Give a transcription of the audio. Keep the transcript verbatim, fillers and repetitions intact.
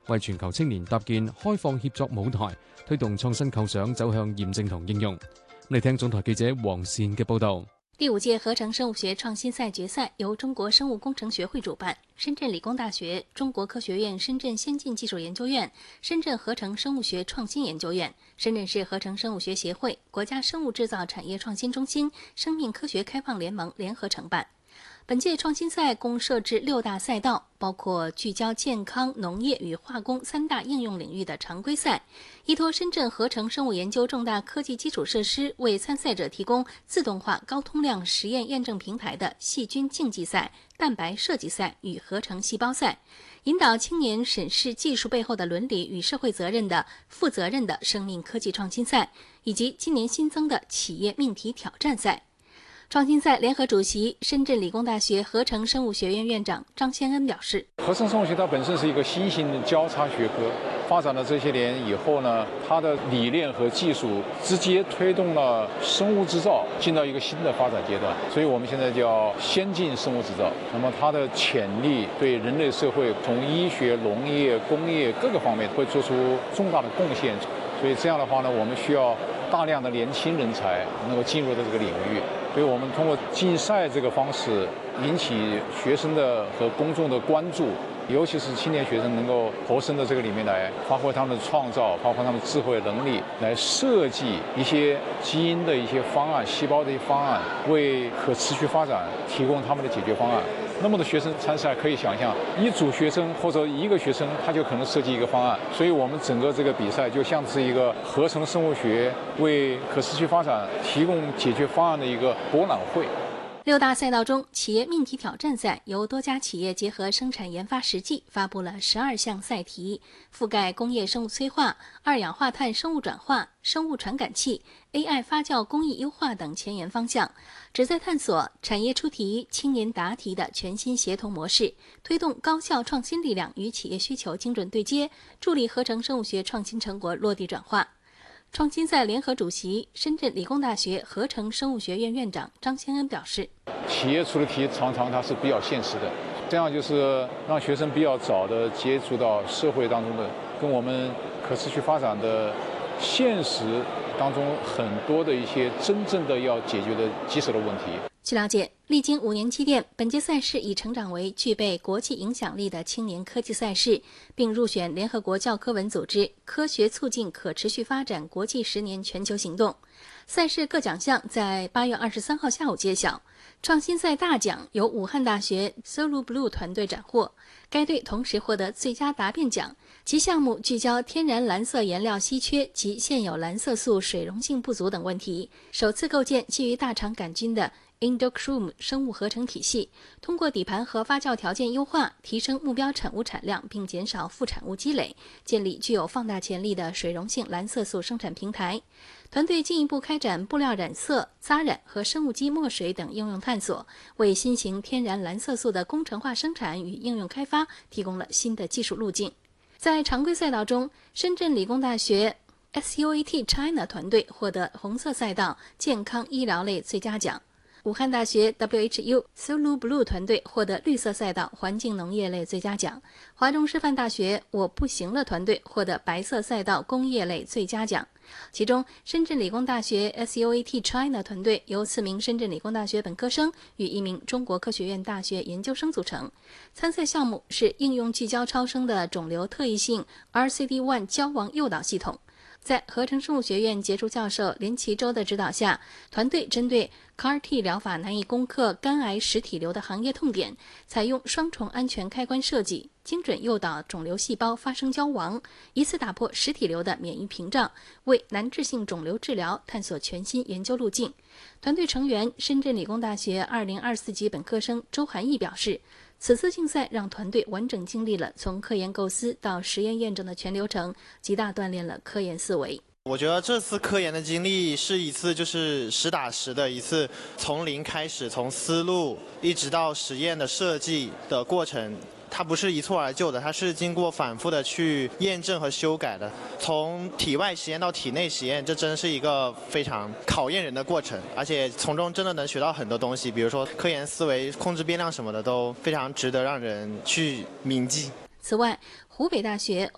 為全球青年搭建開放協作舞台，推動創新構想走向驗證同應用。嚟聽總台記者黃善嘅報導。 第五屆合成生物學創新賽決賽由中國生物工程學會主辦，深圳理工大學、中國科學院深圳先進技術研究院、深圳合成生物學創新研究院、深圳市合成生物學協會、國家生物製造產業創新中心、生命科學開放聯盟聯合承辦。本屆創新賽共設置六大賽道，包括聚焦健康、農業與化工三大應用領域的常規賽，依託深圳合成生物研究重大科技基礎設施，為參賽者提供自動化高通量實驗驗證平台的細菌競技賽、蛋白設計賽與合成細胞賽，引導青年審視技術背後的倫理與社會責任的負責任的生命科技創新賽，以及今年新增的企業命題挑戰賽。創新賽聯合主席、深圳理工大學合成生物學院院長張先恩表示， 合成生物學它本身是一個新型的交叉學科，發展了這些年以後呢，它的理念和技術直接推動了生物製造進到一個新的發展階段，所以我們現在叫先進生物製造。那麼它的潛力對人類社會從醫學、農業、工業各個方面會做出重大的貢獻，所以這樣的話呢，我們需要大量的年輕人才能夠進入到這個領域。所以我們通過競賽這個方式引起學生的和公眾的關注，尤其是青年學生能夠投身到這個裡面來，發揮他們的創造，發揮他們智慧能力，來設計一些基因的一些方案、細胞的一些方案，為可持續發展提供他們的解決方案。那麼多學生參賽，可以想象一組學生或者一個學生，他就可能設計一個方案。所以我們整個這個比賽就像是一個合成生物學為可持續發展提供解決方案的一個博覽會。 六大賽道中，企業命題挑戰賽由多家企業結合生產研發實際，發布了十二項賽題，覆蓋工業生物催化、二氧化碳生物轉化、生物傳感器、A I 發酵工藝優化等前沿方向，旨在探索產業出題、青年答題的全新協同模式，推動高效創新力量與企業需求精準對接，助力合成生物學創新成果落地轉化。創新賽聯合主席、深圳理工大學合成生物學院院長張先恩表示， 企業出的題常常它是比較現實的，這樣就是讓學生比較早的接觸到社會當中的跟我們可持續發展的現實當中很多的一些真正的要解決的棘手的問題。 據了解，歷經五年積澱，本屆賽事已成長為具備國際影響力的青年科技賽事，並入選聯合國教科文組織科學促進可持續發展國際十年全球行動。賽事各獎項在八月二十三號下午揭曉。創新賽大獎由武漢大學 SoluBlue 團隊斬獲，該隊同時獲得最佳答辯獎。其項目聚焦天然藍色顏料稀缺及現有藍色素水溶性不足等問題，首次構建基於大腸桿菌的 Endochrome 生物合成體系，通過底盤和發酵條件優化，提升目標產物產量，並減少副產物積累，建立具有放大潛力的水溶性藍色素生產平台。團隊進一步開展布料染色、紮染和生物基墨水等應用探索，為新型天然藍色素的工程化生產與應用開發提供了新的技術路徑。在常規賽道中，深圳理工大學 S U A T China 團隊獲得紅色賽道健康醫療類最佳獎。武漢大學 W H U SoluBlue 團隊獲得綠色賽道環境農業類最佳獎，華中師範大學我不行了團隊獲得白色賽道工業類最佳獎。其中，深圳理工大學 S U A T China 團隊由四名深圳理工大學本科生與一名中國科學院大學研究生組成。參賽項目是應用聚焦超聲的腫瘤特異性 R C D 一 膠王誘導系統。在合成生物學院傑出教授林奇洲的指導下，團隊針對 C A R T 療法難以攻克肝癌實體瘤的行業痛點，採用雙重安全開關設計，精準誘導腫瘤細胞發生膠王，以此打破實體瘤的免疫屏障，為難治性腫瘤治療探索全新研究路徑。團隊成員深圳理工大學二零二四級本科生周涵毅表示，此次競賽讓團隊完整經歷了從科研構思到實驗驗證的全流程，極大鍛鍊了科研思維。 我覺得這次科研的經歷是一次就是實打實的一次，從零開始，從思路一直到實驗的設計的過程，它不是一蹴而就的，它是經過反覆的去驗證和修改的。從體外實驗到體內實驗，這真是一個非常考驗人的過程，而且從中真的能學到很多東西，比如說科研思維、控制變量什麼的，都非常值得讓人去銘記。 此外，湖北大學